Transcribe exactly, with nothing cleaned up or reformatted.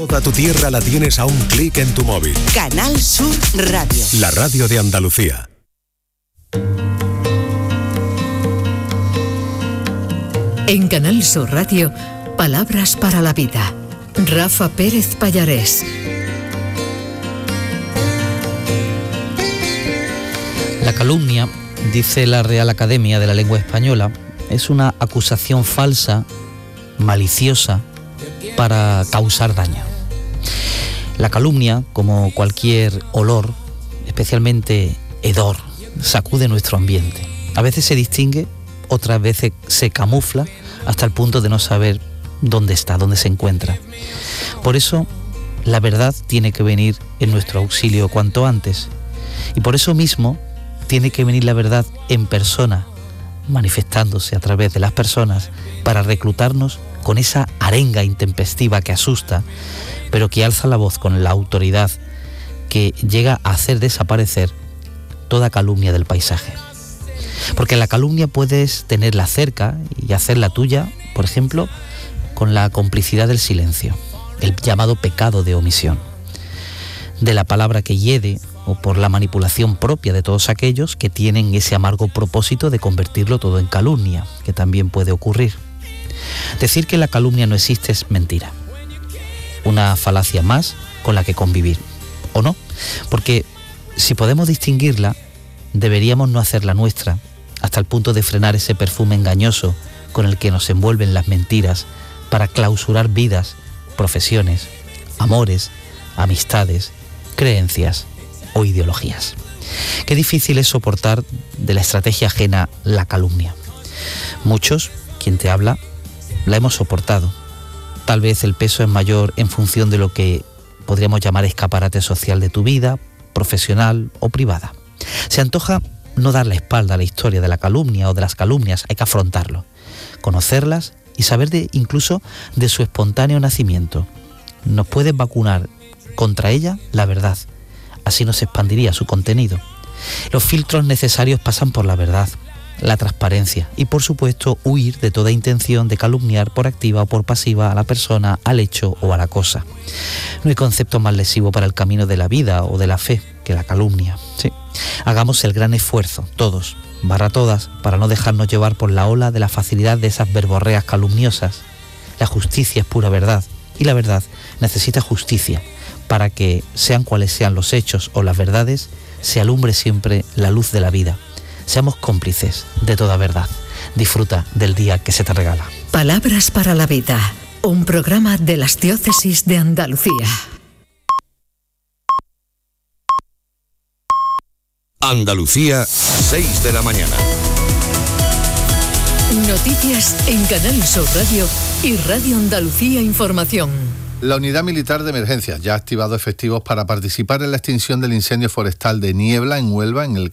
Toda tu tierra la tienes a un clic en tu móvil. Canal Sur Radio. La radio de Andalucía. En Canal Sur Radio, Palabras para la Vida. Rafa Pérez Pallarés. La calumnia, dice la Real Academia de la Lengua Española, es una acusación falsa, maliciosa, para causar daño. La calumnia, como cualquier olor, especialmente hedor, sacude nuestro ambiente. A veces se distingue, otras veces se camufla hasta el punto de no saber dónde está, dónde se encuentra. Por eso, la verdad tiene que venir en nuestro auxilio cuanto antes. Y por eso mismo, tiene que venir la verdad en persona, manifestándose a través de las personas para reclutarnos con esa arenga intempestiva que asusta, pero que alza la voz con la autoridad que llega a hacer desaparecer toda calumnia del paisaje. Porque la calumnia puedes tenerla cerca y hacerla tuya, por ejemplo, con la complicidad del silencio, el llamado pecado de omisión, de la palabra que hiede, o por la manipulación propia de todos aquellos que tienen ese amargo propósito de convertirlo todo en calumnia, que también puede ocurrir. Decir que la calumnia no existe es mentira, una falacia más con la que convivir, ¿o no? Porque si podemos distinguirla, deberíamos no hacerla nuestra, hasta el punto de frenar ese perfume engañoso con el que nos envuelven las mentiras para clausurar vidas, profesiones, amores, amistades, creencias o ideologías. Qué difícil es soportar de la estrategia ajena la calumnia. Muchos, quien te habla, la hemos soportado. Tal vez el peso es mayor en función de lo que podríamos llamar escaparate social de tu vida, profesional o privada. Se antoja no dar la espalda a la historia de la calumnia o de las calumnias, hay que afrontarlo, conocerlas y saber de, incluso de su espontáneo nacimiento. Nos puede vacunar contra ella la verdad, así nos expandiría su contenido. Los filtros necesarios pasan por la verdad, la transparencia y, por supuesto, huir de toda intención de calumniar por activa o por pasiva a la persona, al hecho o a la cosa. No hay concepto más lesivo para el camino de la vida o de la fe que la calumnia. Sí. Hagamos el gran esfuerzo, todos, barra todas, para no dejarnos llevar por la ola de la facilidad de esas verborreas calumniosas. La justicia es pura verdad y la verdad necesita justicia para que, sean cuales sean los hechos o las verdades, se alumbre siempre la luz de la vida. Seamos cómplices de toda verdad. Disfruta del día que se te regala. Palabras para la Vida, un programa de las Diócesis de Andalucía. Andalucía, seis de la mañana. Noticias en Canal Sur Radio y Radio Andalucía Información. La Unidad Militar de Emergencias ya ha activado efectivos para participar en la extinción del incendio forestal de Niebla en Huelva, en el